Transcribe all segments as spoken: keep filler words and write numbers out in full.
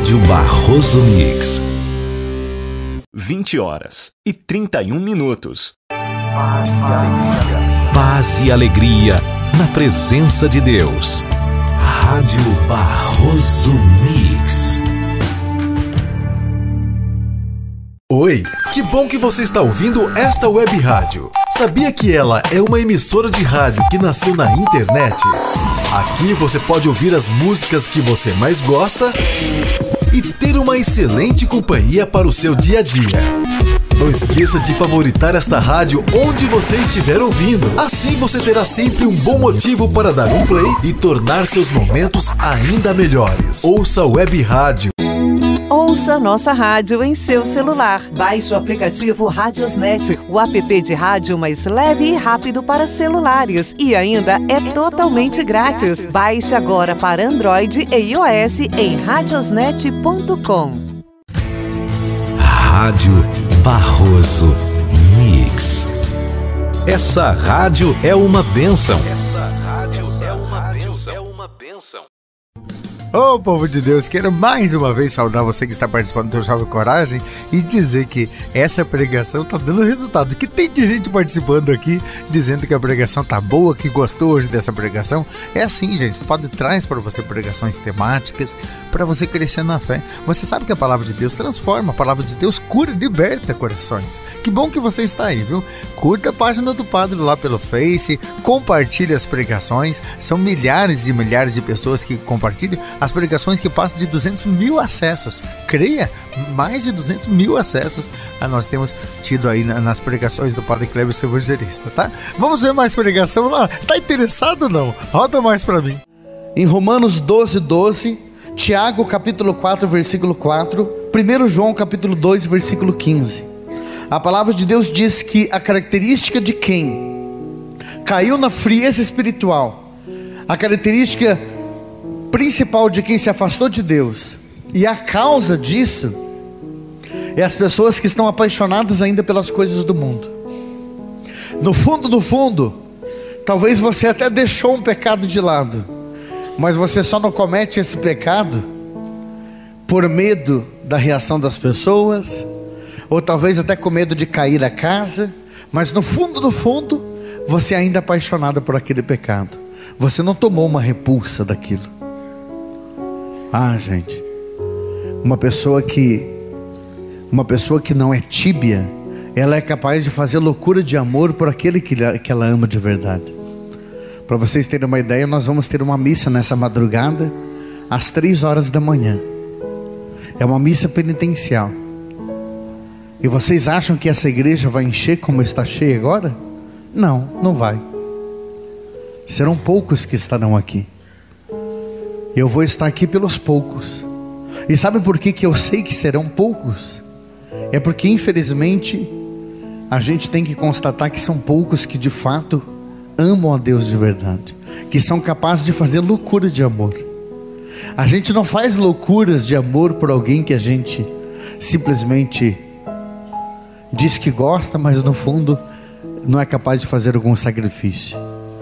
Rádio Barroso Mix. vinte horas e trinta e um minutos. Paz e alegria na presença de Deus. Rádio Barroso Mix. Oi, que bom que você está ouvindo esta web rádio. Sabia que ela é uma emissora de rádio que nasceu na internet? Aqui você pode ouvir as músicas que você mais gosta e ter uma excelente companhia para o seu dia a dia. Não esqueça de favoritar esta rádio onde você estiver ouvindo. Assim você terá sempre um bom motivo para dar um play e tornar seus momentos ainda melhores. Ouça a web rádio. Ouça nossa rádio em seu celular. Baixe o aplicativo Radiosnet, o app de rádio mais leve e rápido para celulares. E ainda é totalmente grátis. Baixe agora para Android e iOS em radiosnet ponto com. Rádio Barroso Mix. Essa rádio é uma bênção. Essa rádio é uma bênção. É uma bênção. Ô, oh, povo de Deus, quero mais uma vez saudar você que está participando do Jovem Coragem e dizer que essa pregação tá dando resultado, que tem de gente participando aqui, dizendo que a pregação tá boa, que gostou hoje dessa pregação. É assim, gente, o Padre traz para você pregações temáticas, para você crescer na fé. Você sabe que a palavra de Deus transforma, a palavra de Deus cura, liberta corações. Que bom que você está aí, viu? Curta a página do Padre lá pelo Face, compartilhe as pregações, são milhares e milhares de pessoas que compartilham as pregações que passam de duzentos mil acessos. Creia, mais de duzentos mil acessos a nós temos tido aí nas pregações do Padre Cleber Evangelista, tá? Vamos ver mais pregação lá? Tá interessado ou não? Roda mais pra mim. Em Romanos doze, doze, Tiago capítulo quatro, versículo quatro, primeiro João capítulo dois, versículo quinze. A palavra de Deus diz que a característica de quem caiu na frieza espiritual, a característica principal de quem se afastou de Deus, e a causa disso é as pessoas que estão apaixonadas ainda pelas coisas do mundo. No fundo, no fundo, talvez você até deixou um pecado de lado, mas você só não comete esse pecado por medo da reação das pessoas, ou talvez até com medo de cair a casa, mas no fundo, no fundo, você ainda é apaixonado por aquele pecado. Você não tomou uma repulsa daquilo. Ah, gente, uma pessoa que uma pessoa que não é tíbia, ela é capaz de fazer loucura de amor por aquele que, que ela ama de verdade. Para vocês terem uma ideia, nós vamos ter uma missa nessa madrugada às três horas da manhã. É uma missa penitencial. E vocês acham que essa igreja vai encher como está cheia agora? Não, não vai. Serão poucos que estarão aqui. Eu vou estar aqui pelos poucos. E sabe por que que eu sei que serão poucos? É porque infelizmente a gente tem que constatar que são poucos que de fato amam a Deus de verdade, que são capazes de fazer loucura de amor. A gente não faz loucuras de amor por alguém que a gente simplesmente diz que gosta, mas no fundo não é capaz de fazer algum sacrifício.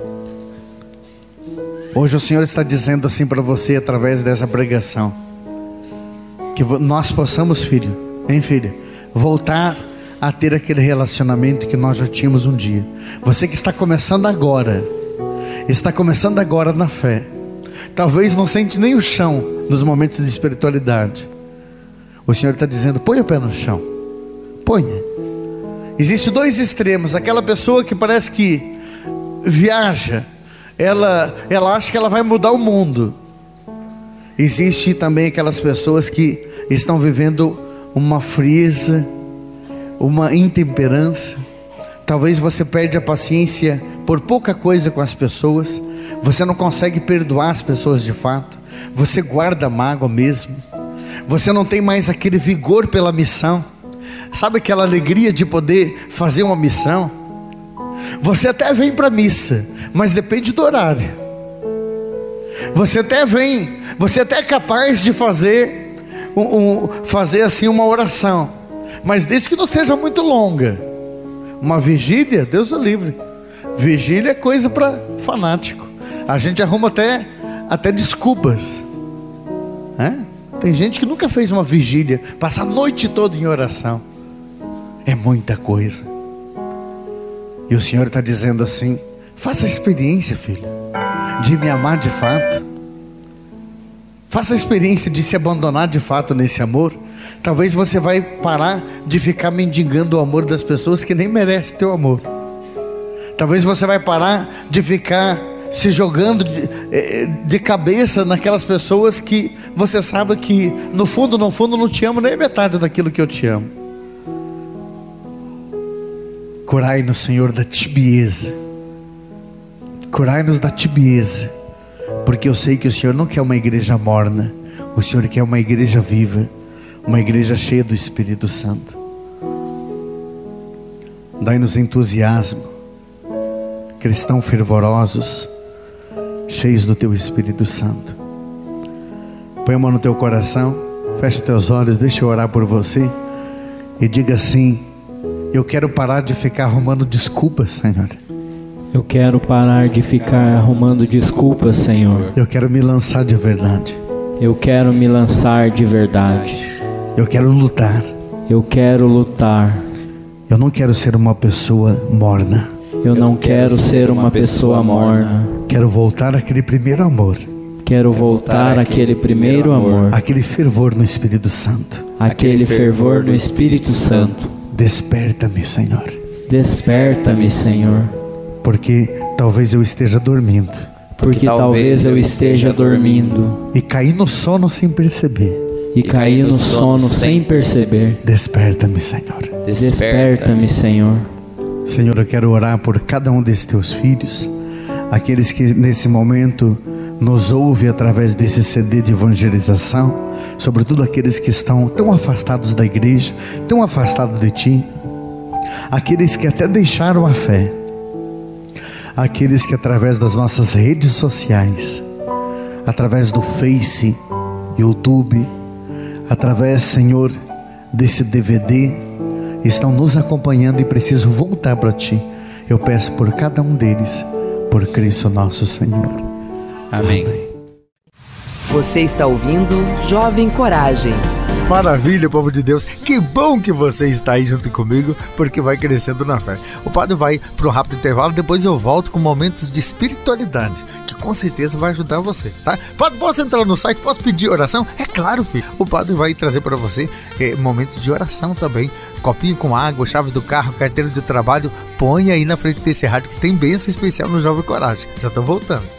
Hoje o Senhor está dizendo assim para você através dessa pregação, que nós possamos, filho, hein filha, voltar a ter aquele relacionamento que nós já tínhamos um dia. Você que está começando agora, está começando agora na fé, talvez não sente nem o chão nos momentos de espiritualidade. O Senhor está dizendo, põe o pé no chão, ponha. Existem dois extremos, aquela pessoa que parece que viaja, Ela, ela acha que ela vai mudar o mundo. Existe também aquelas pessoas que estão vivendo uma frieza, uma intemperança. Talvez você perde a paciência por pouca coisa com as pessoas. Você não consegue perdoar as pessoas de fato. Você guarda mágoa mesmo. Você não tem mais aquele vigor pela missão. Sabe aquela alegria de poder fazer uma missão? Você até vem para a missa, mas depende do horário. Você até vem, você até é capaz de fazer, um, um, fazer assim uma oração, mas desde que não seja muito longa. Uma vigília, Deus o livre. Vigília é coisa para fanático. A gente arruma até, até desculpas, é? Tem gente que nunca fez uma vigília, passa a noite toda em oração. É muita coisa. E o Senhor está dizendo assim: faça a experiência, filho, de me amar de fato. Faça a experiência de se abandonar de fato nesse amor. Talvez você vai parar de ficar mendigando o amor das pessoas que nem merecem teu amor. Talvez você vai parar de ficar se jogando de, de cabeça naquelas pessoas que você sabe que no fundo, no fundo não te amo nem metade daquilo que eu te amo. Curai-nos, Senhor, da tibieza. Curai-nos da tibieza, porque eu sei que o Senhor não quer uma igreja morna. O Senhor quer uma igreja viva, uma igreja cheia do Espírito Santo. Dai-nos entusiasmo, cristãos fervorosos, cheios do Teu Espírito Santo. Põe a mão no teu coração, fecha teus olhos, deixa eu orar por você e diga assim: eu quero parar de ficar arrumando desculpas, Senhor. Eu quero parar de ficar arrumando desculpas, Senhor. Eu quero me lançar de verdade. Eu quero me lançar de verdade. Eu quero lutar. Eu quero lutar. Eu não quero ser uma pessoa morna. Eu não quero ser uma pessoa morna. Quero voltar àquele primeiro amor. Quero voltar àquele primeiro amor. Aquele fervor no Espírito Santo. Aquele fervor no Espírito Santo. Desperta-me, Senhor. Desperta-me, Senhor. Porque talvez eu esteja dormindo. Porque talvez eu esteja dormindo. E caí no sono sem perceber. E caí no sono sem perceber. Desperta-me, Senhor. Desperta-me, Senhor. Senhor, eu quero orar por cada um desses teus filhos, aqueles que nesse momento nos ouvem através desse C D de evangelização, sobretudo aqueles que estão tão afastados da igreja, tão afastados de Ti, aqueles que até deixaram a fé, aqueles que através das nossas redes sociais, através do Face, YouTube, através, Senhor, desse D V D, estão nos acompanhando e precisam voltar para Ti. Eu peço por cada um deles, por Cristo nosso Senhor. Amém. Amém. Você está ouvindo Jovem Coragem. Maravilha, povo de Deus, que bom que você está aí junto comigo, porque vai crescendo na fé. O padre vai para um rápido intervalo, depois eu volto com momentos de espiritualidade, que com certeza vai ajudar você, tá? Padre, posso entrar no site, posso pedir oração? É claro, filho, o padre vai trazer para você é, momentos de oração também, copinho com água, chave do carro, carteira de trabalho, põe aí na frente desse rádio que tem bênção especial no Jovem Coragem. Já tô voltando.